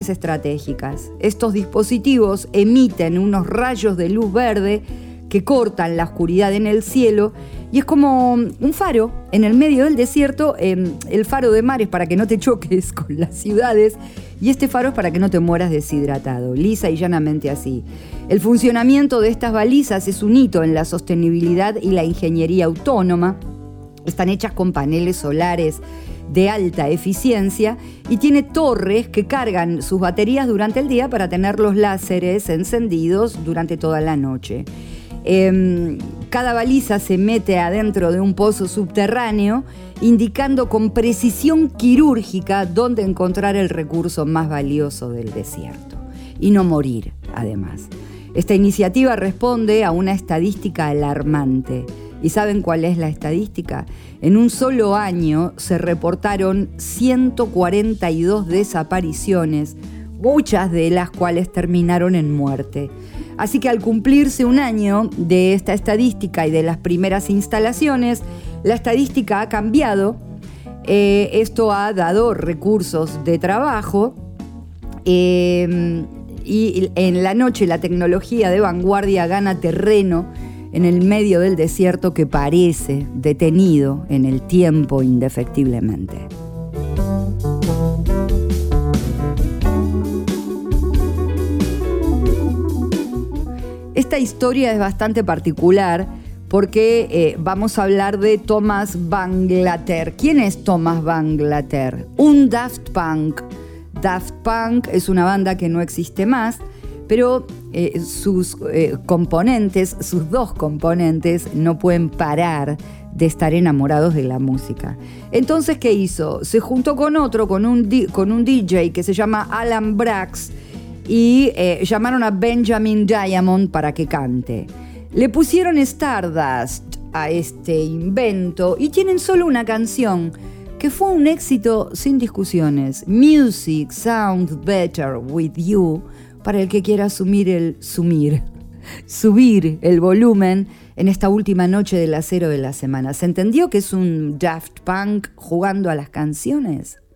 estratégicas. Estos dispositivos emiten unos rayos de luz verde que cortan la oscuridad en el cielo y es como un faro en el medio del desierto. El faro de mar es para que no te choques con las ciudades y este faro es para que no te mueras deshidratado, lisa y llanamente así. El funcionamiento de estas balizas es un hito en la sostenibilidad y la ingeniería autónoma. Están hechas con paneles solares de alta eficiencia y tiene torres que cargan sus baterías durante el día para tener los láseres encendidos durante toda la noche. Cada baliza se mete adentro de un pozo subterráneo, indicando con precisión quirúrgica dónde encontrar el recurso más valioso del desierto. Y no morir, además. Esta iniciativa responde a una estadística alarmante. ¿Y saben cuál es la estadística? En un solo año se reportaron 142 desapariciones, muchas de las cuales terminaron en muerte. Así que al cumplirse un año de esta estadística y de las primeras instalaciones, la estadística ha cambiado. Esto ha dado recursos de trabajo y en la noche la tecnología de vanguardia gana terreno en el medio del desierto que parece detenido en el tiempo indefectiblemente. Esta historia es bastante particular porque vamos a hablar de Thomas Bangalter. ¿Quién es Thomas Bangalter? Un Daft Punk. Daft Punk es una banda que no existe más, pero sus componentes, sus dos componentes, no pueden parar de estar enamorados de la música. Entonces, ¿qué hizo? Se juntó con un DJ que se llama Alan Brax, y llamaron a Benjamin Diamond para que cante. Le pusieron Stardust a este invento y tienen solo una canción que fue un éxito sin discusiones. Music sounds better with you, para el que quiera subir el volumen en esta última noche del acero de la semana. ¿Se entendió que es un Daft Punk jugando a las canciones?